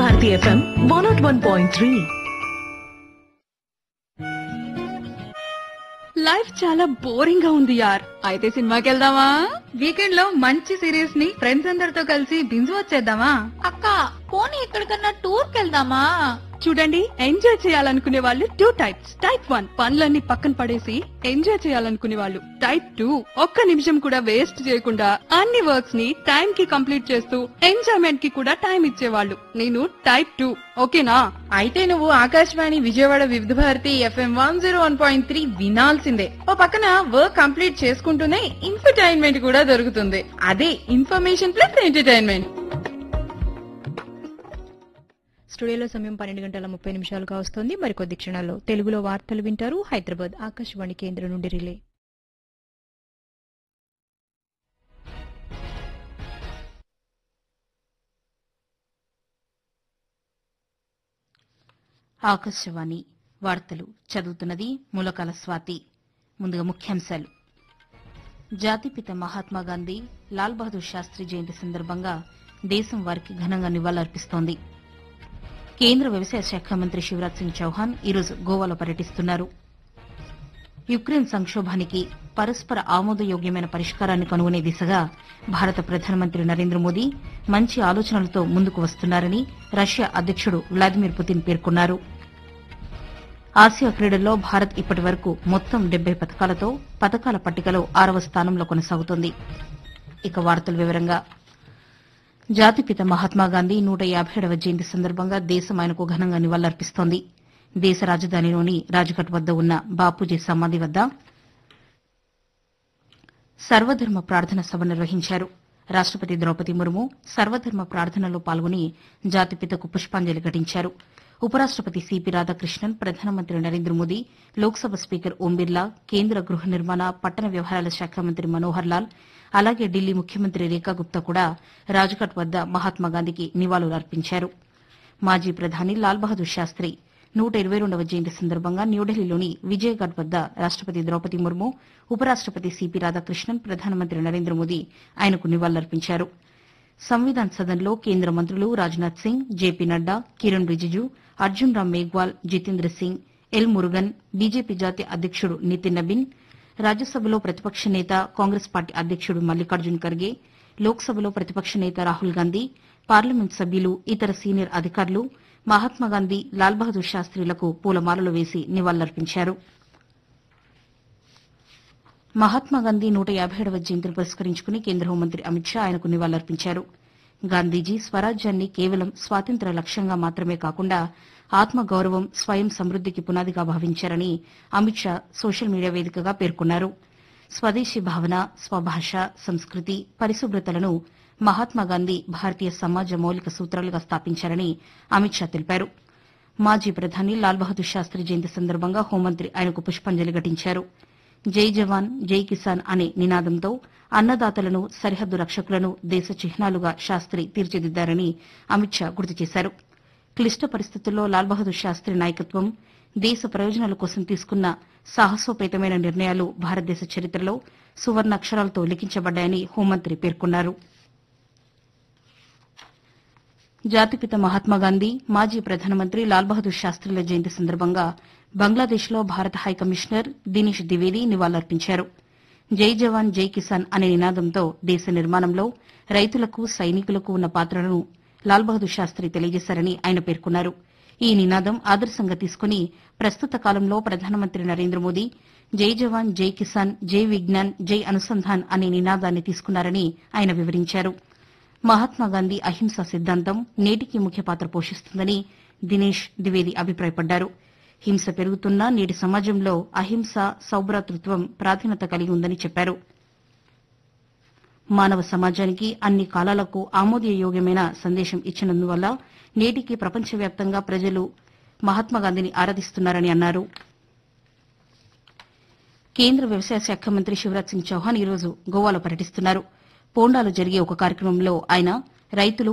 Bharati FM 101.3. Life చాలా boring గా ఉంది యార్. అయితే సినిమాకి వెళ్దామా? వీకెండ్ లో మంచి సిరీస్ ని ఫ్రెండ్స్ అందరితో కలిసి బింజ్ వచ్చేద్దామా? అక్క పోనీ ఎక్కడికన్నా టూర్ కెళ్దామా? చూడండి, ఎంజాయ్ చేయాలనుకునే వాళ్ళు టూ టైప్స్. టైప్ 1 పనులన్నీ పక్కన పడేసి ఎంజాయ్ చేయాలనుకునే వాళ్ళు. టైప్ 2 ఒక్క నిమిషం కూడా వేస్ట్ చేయకుండా అన్ని వర్క్స్ ని టైం కి కంప్లీట్ చేస్తూ ఎంజాయ్మెంట్ కి కూడా టైం ఇచ్చేవాళ్ళు. నేను టైప్ 2. ఓకేనా? అయితే నువ్వు ఆకాశవాణి విజయవాడ వివిధ భారతి FM 101.3 వినాల్సిందే. ఓ పక్కన వర్క్ కంప్లీట్ చేసుకుంటూనే ఇన్ఫర్టైన్మెంట్ కూడా దొరుకుతుంది. అదే ఇన్ఫర్మేషన్ ప్లస్ ఎంటర్టైన్మెంట్. స్టూడియోలో సమయం 12:30 వస్తోంది. మరికొద్ది క్షణాల్లో తెలుగులో వార్తలు వింటారు. హైదరాబాద్ ఆకాశవాణి కేంద్రం నుండి రిలే. ఆకాశవాణి వార్తలు చదువుతున్నది మూలకాల స్వాతి. ముందుగా ముఖ్యాంశాలు. జాతిపిత మహాత్మాగాంధీ లాల్ బహదూర్ శాస్త్రి జయంతి సందర్భంగా దేశం వారికి ఘనంగా నివాళులర్పిస్తోంది. కేంద్ర వ్యవసాయ శాఖ మంత్రి శివరాజ్ సింగ్ చౌహాన్ ఈరోజు గోవాలో పర్యటిస్తున్నారు. యుక్రెయిన్ సంక్షోభానికి పరస్పర ఆమోదయోగ్యమైన పరిష్కారాన్ని కనుగొనే దిశగా భారత ప్రధానమంత్రి నరేంద్ర మోదీ మంచి ఆలోచనలతో ముందుకు వస్తున్నారని రష్యా అధ్యకుడు వ్లాదిమిర్ పుతిన్ పేర్కొన్నారు. ఆసియా క్రీడల్లో భారత్ ఇప్పటి వరకు మొత్తం 70 పతకాలతో పతకాల పట్టికలో 6వ స్థానంలో కొనసాగుతోంది. ఇక వార్తల వివరంగా. జాతిపిత మహాత్మాగాంధీ 157వ జయంతి సందర్భంగా దేశం ఆయనకు ఘనంగా నివాళులర్పిస్తోంది. దేశ రాజధానిలోని రాజ్ఘాట్ వద్ద ఉన్న బాపూజీ సమాధి వద్ద సర్వధర్మ ప్రార్థన సభ నిర్వహించారు. రాష్టపతి ద్రౌపది ముర్ము సర్వధర్మ ప్రార్థనలో పాల్గొని జాతిపితకు పుష్పాంజలి ఘటించారు. ఉపరాష్టపతి సిపి రాధాకృష్ణన్, ప్రధానమంత్రి నరేంద్ర మోదీ, లోక్సభ స్పీకర్ ఓం బిర్లా, కేంద్ర గృహ నిర్మాణ, పట్టణ వ్యవహారాల శాఖ మంత్రి మనోహర్ లాల్, అలాగే ఢిల్లీ ముఖ్యమంత్రి రేఖా గుప్తా కూడా రాజ్ఘాట్ వద్ద మహాత్మాగాంధీకి నివాళులర్పించారు. మాజీ ప్రధాని లాల్ బహదూర్ శాస్త్రి 122వ జయంతి సందర్భంగా న్యూఢిల్లీలోని విజయఘాట్ వద్ద రాష్టపతి ద్రౌపది ముర్ము, ఉపరాష్టపతి సిపి రాధాకృష్ణన్, ప్రధానమంత్రి నరేంద్ర మోదీ ఆయనకు నివాళులర్పించారు. సంవిధాన్ సదన్లో కేంద్ర మంత్రులు Rajnath Singh, JP Nadda, Kiran Rijiju, Arjun Ram Meghwal, Jitendra Singh, L Murugan, BJP జాతీయ అధ్యకుడు నితిన్ నబీన్, రాజ్యసభలో ప్రతిపక్ష నేత కాంగ్రెస్ పార్టీ అధ్యకుడు మల్లికార్జున్ ఖర్గే, లోక్సభలో ప్రతిపక్ష నేత రాహుల్ గాంధీ, పార్లమెంట్ సభ్యులు, ఇతర సీనియర్ అధికారులు మహాత్మాగాంధీ, లాల్ బహదూర్ శాస్త్రిలకు పూలమాలలు వేసి నివాళులర్పించారు. మహాత్మాగాంధీ 157వ జయంతిని పురస్కరించుకుని కేంద్ర హోంమంత్రి అమిత్ షా ఆయనకు నివాళులర్పించారు. గాంధీజీ స్వరాజ్యాన్ని కేవలం స్వాతంత్ర్య లక్ష్యంగా మాత్రమే కాకుండా ఆత్మగౌరవం, స్వయం సమృద్దికి పునాదిగా భావించారని అమిత్ షా సోషల్ మీడియా వేదికగా పేర్కొన్నారు. స్వదేశీ భావన, స్వభాష, సంస్కృతి, పరిశుభ్రతలను మహాత్మాగాంధీ భారతీయ సమాజ మౌలిక సూత్రాలుగా స్థాపించారని అమిత్ షా తెలిపారు. మాజీ ప్రధాని లాల్ బహదూర్ శాస్త్రి జయంతి సందర్భంగా హోంమంత్రి ఆయనకు పుష్పాంజలి ఘటించారు. జై జవాన్ జై కిసాన్ అనే నినాదంతో అన్నదాతలను, సరిహద్దు రక్షకులను దేశ చిహ్నాలుగా శాస్త్రి తీర్చిదిద్దారని అమిత్ షా గుర్తు చేశారు. క్లిష్ట పరిస్థితుల్లో లాల్ బహదూర్ శాస్త్రి నాయకత్వం, దేశ ప్రయోజనాల కోసం తీసుకున్న సాహసోపేతమైన నిర్ణయాలు భారతదేశ చరిత్రలో సువర్ణాక్షరాలతో లిఖించబడ్డాయని హోంమంత్రి పేర్కొన్నారు. జాతిపిత మహాత్మాగాంధీ, మాజీ ప్రధానమంత్రి లాల్ బహదూర్ శాస్త్రిల జయంతి సందర్భంగా బంగ్లాదేశ్లో భారత హైకమిషనర్ దినేష్ ద్వివేది నివాళులర్పించారు. జై జవాన్ జై కిసాన్ అనే నినాదంతో దేశ నిర్మాణంలో రైతులకు, సైనికులకు ఉన్న పాత్రను లాల్ బహదూర్ శాస్త్రి తెలియజేశారని ఆయన పేర్కొన్నారు. ఈ నినాదం ఆదర్శంగా తీసుకుని ప్రస్తుత కాలంలో ప్రధానమంత్రి నరేంద్ర మోదీ జై జవాన్ జై కిసాన్, జై విజ్ఞాన్, జై అనుసంధాన్ అనే నినాదాన్ని తీసుకున్నారని ఆయన వివరించారు. మహాత్మాగాంధీ అహింసా సిద్దాంతం నేటికి ముఖ్య పాత్ర పోషిస్తుందని దినేష్ ద్వివేది అభిప్రాయపడ్డారు. హింస పెరుగుతున్న నేటి సమాజంలో అహింస, సౌభ్రాతృత్వం ప్రాధాన్యత కలిగి ఉందని చెప్పారు. మానవ సమాజానికి అన్ని కాలాలకు ఆమోదయోగ్యమైన సందేశం ఇచ్చినందువల్ల నేటికి ప్రపంచవ్యాప్తంగా ప్రజలు మహాత్మాగాంధీని ఆరాధిస్తున్నారని అన్నారు. కేంద్ర వ్యవసాయ శాఖ మంత్రి శివరాజ్ సింగ్ చౌహాన్ ఈరోజు గోవాలో పర్యటిస్తున్నారు. పోండాలో జరిగే ఒక కార్యక్రమంలో ఆయన రైతులు,